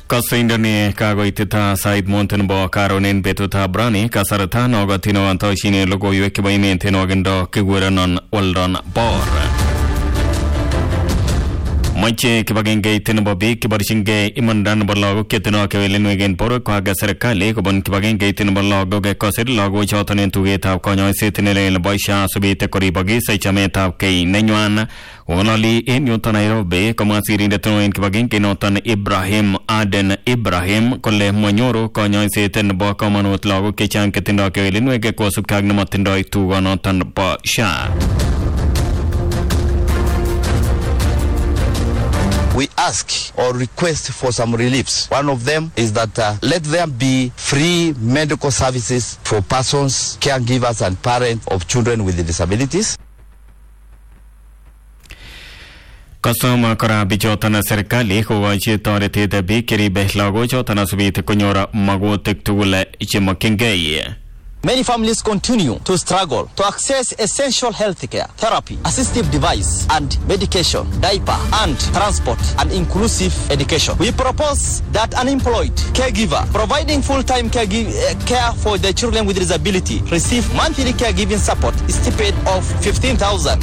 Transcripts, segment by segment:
Kasindani kagoitita Said Mountain Bo Karonin Betuta Brani Kasarata Nogatino Antoshini Logo Yukibaimi Tenogendo Kiguranon Waldon Bor Mache Kibagenge Tenobobi Kibarishinge Imandan Bologo Ketino Kelinwegen Boro Kaga Serkali Kobon Kibagenge Tenobologo Kosir Logo Chotan to get up Konyo Sitinele Boisha Subite Koribagi Sechameta K Nenuan Onali in Newton Nairobi Komasi in the Toin Kibagenge Notan Ibrahim Aden Ibrahim Kole Monyoro Konyo Sitin Bokomanut Logo Kichan Ketino Kelinwege Kosukagnamatindoi to Gonotan Bosha. We ask or request for some reliefs. One of them is that let there be free medical services for persons, caregivers and parents of children with disabilities. Kasama kara bichotana serikali huwachi torete de bikiri behlago chotana subite kunyora mago tektule ichimakengeye. Many families continue to struggle to access essential health care, therapy, assistive device and medication, diaper and transport and inclusive education. We propose that unemployed caregiver providing full-time care for the children with disability receive monthly caregiving support stipend of 15,000.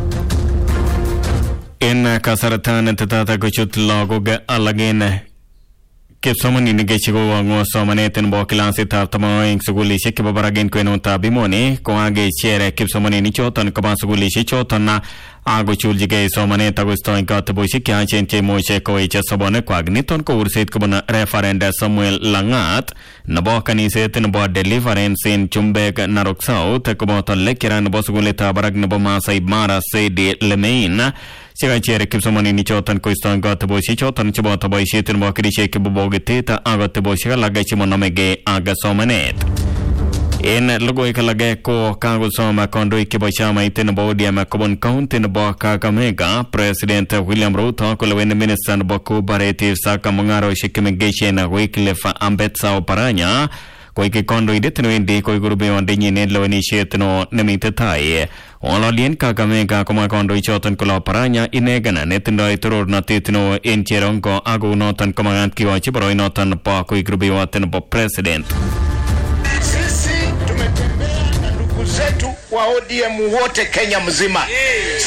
In Kasaratan Tata Kuchut Logo Alagene Kipsomani Nigeshigo Wango Somanetan Bokilansi Tamaing Suguli Shikibaragan Quenota Bimoni, Koage Chere Kipsomani Nichotan Kabasuguli Shichotana, Ago Chulgige Somaneta Gustoin Katabushika Chenche Moche Koicha Sobone Quagniton Kursit Kubana referenda Samuel Langat, Nabokani Setin about deliverance in Chumbek Narok South, Kubota Lekiran Bosuguleta Baragnaboma Saibmara Sedi Lemain. Chere Kipsomani Nichotan Kuiston got the Boshi Chotan Chibota by Shitin Bokiri Shake Bogeta, Agot the Boshia Lagachimonamege, Agasomanet. In Logoikalageko, Kangosoma Kondo Kibashama Itenbodia Macobon Count in Boka Kamega, President William Ruto, Colwyn Minister Boku Bareti Sakamangaro Shikimigation, Wycliffe Ambetsa Paranya. Koike kondo idetnuindi koi gurubi ondinyi nedlo initiatino nemitetai. Onalien kakamega koma kondo ichotan kula paranya inegana netindo iturur natitino incheronko agu notan komagant kiwa chibaro inotan pa koi gurubi waten po president. Sisi tumetembea na ndugu zetu wa ODM wote Kenya mzima.